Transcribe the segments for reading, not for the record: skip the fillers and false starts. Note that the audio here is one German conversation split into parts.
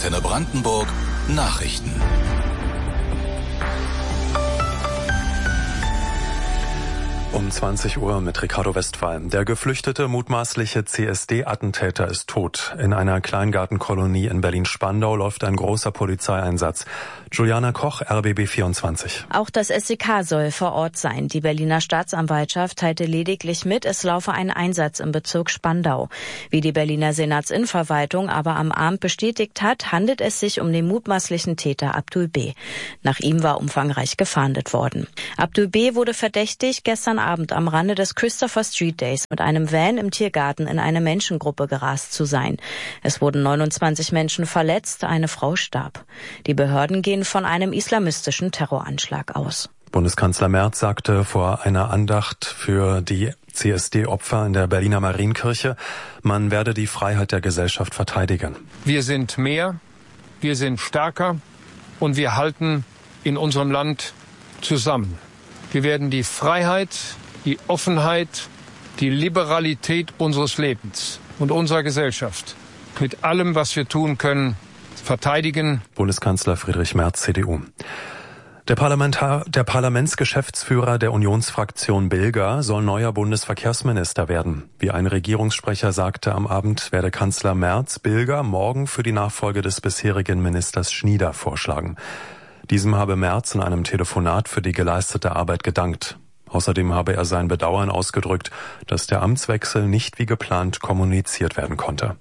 Antenne Brandenburg Nachrichten. Um 20 Uhr mit Ricardo Westphal. Der geflüchtete, mutmaßliche CSD-Attentäter ist tot. In einer Kleingartenkolonie in Berlin-Spandau läuft ein großer Polizeieinsatz. Juliana Koch, RBB 24. Auch das SEK soll vor Ort sein. Die Berliner Staatsanwaltschaft teilte lediglich mit, es laufe ein Einsatz im Bezirk Spandau. Wie die Berliner Senatsinnenverwaltung aber am Abend bestätigt hat, handelt es sich um den mutmaßlichen Täter Abdul B. Nach ihm war umfangreich gefahndet worden. Abdul B. wurde verdächtig, gestern Abend am Rande des Christopher Street Days mit einem Van im Tiergarten in eine Menschengruppe gerast zu sein. Es wurden 29 Menschen verletzt, eine Frau starb. Die Behörden gehen von einem islamistischen Terroranschlag aus. Bundeskanzler Merz sagte vor einer Andacht für die CSD-Opfer in der Berliner Marienkirche, man werde die Freiheit der Gesellschaft verteidigen. Wir sind mehr, wir sind stärker und wir halten in unserem Land zusammen. Wir werden die Freiheit, die Offenheit, die Liberalität unseres Lebens und unserer Gesellschaft mit allem, was wir tun können, verteidigen. Bundeskanzler Friedrich Merz, CDU. Der Parlamentsgeschäftsführer der Unionsfraktion Bilger soll neuer Bundesverkehrsminister werden. Wie ein Regierungssprecher sagte am Abend, werde Kanzler Merz Bilger morgen für die Nachfolge des bisherigen Ministers Schnieder vorschlagen. Diesem habe Merz in einem Telefonat für die geleistete Arbeit gedankt. Außerdem habe er sein Bedauern ausgedrückt, dass der Amtswechsel nicht wie geplant kommuniziert werden konnte.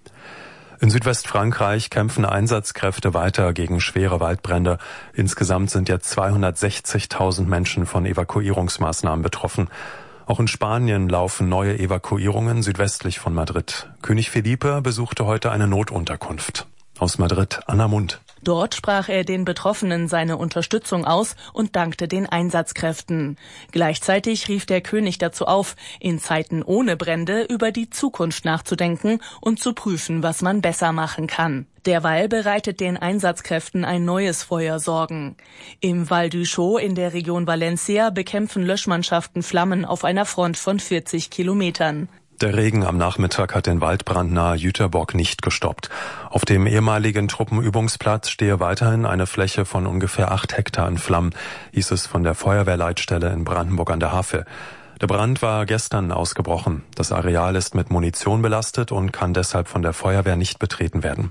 In Südwestfrankreich kämpfen Einsatzkräfte weiter gegen schwere Waldbrände. Insgesamt sind jetzt 260.000 Menschen von Evakuierungsmaßnahmen betroffen. Auch in Spanien laufen neue Evakuierungen südwestlich von Madrid. König Felipe besuchte heute eine Notunterkunft. Aus Madrid, Anna Mund. Dort sprach er den Betroffenen seine Unterstützung aus und dankte den Einsatzkräften. Gleichzeitig rief der König dazu auf, in Zeiten ohne Brände über die Zukunft nachzudenken und zu prüfen, was man besser machen kann. Derweil bereitet den Einsatzkräften ein neues Feuer Sorgen. Im Val d'Uixó in der Region Valencia bekämpfen Löschmannschaften Flammen auf einer Front von 40 Kilometern. Der Regen am Nachmittag hat den Waldbrand nahe Jüterbock nicht gestoppt. Auf dem ehemaligen Truppenübungsplatz stehe weiterhin eine Fläche von ungefähr 8 Hektar in Flammen, hieß es von der Feuerwehrleitstelle in Brandenburg an der Havel. Der Brand war gestern ausgebrochen. Das Areal ist mit Munition belastet und kann deshalb von der Feuerwehr nicht betreten werden.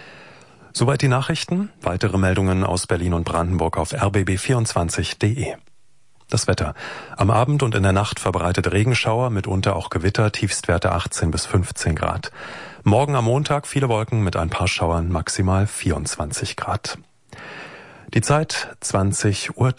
Soweit die Nachrichten. Weitere Meldungen aus Berlin und Brandenburg auf rbb24.de. Das Wetter. Am Abend und in der Nacht verbreitet Regenschauer, mitunter auch Gewitter, Tiefstwerte 18 bis 15 Grad. Morgen am Montag viele Wolken mit ein paar Schauern, maximal 24 Grad. Die Zeit 20:03 Uhr.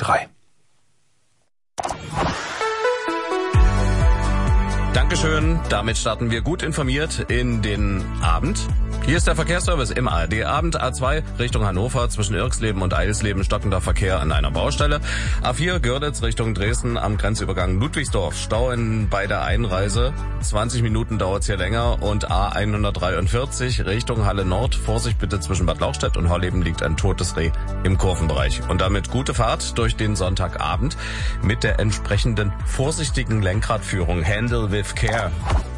Dankeschön. Damit starten wir gut informiert in den Abend. Hier ist der Verkehrsservice im ARD-Abend. A2 Richtung Hannover zwischen Irxleben und Eisleben stockender Verkehr an einer Baustelle. A4 Görlitz Richtung Dresden am Grenzübergang Ludwigsdorf. Stau bei der Einreise. 20 Minuten dauert es hier länger. Und A143 Richtung Halle Nord. Vorsicht bitte, zwischen Bad Lauchstädt und Horleben liegt ein totes Reh im Kurvenbereich. Und damit gute Fahrt durch den Sonntagabend mit der entsprechenden vorsichtigen Lenkradführung. Handle with care.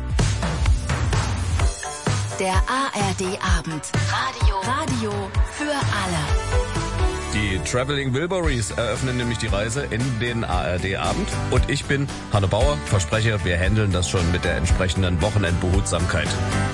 Der ARD-Abend. Radio für alle. Die Traveling Wilburys eröffnen nämlich die Reise in den ARD-Abend. Und ich bin Hanne Bauer, verspreche, wir handeln das schon mit der entsprechenden Wochenendbehutsamkeit.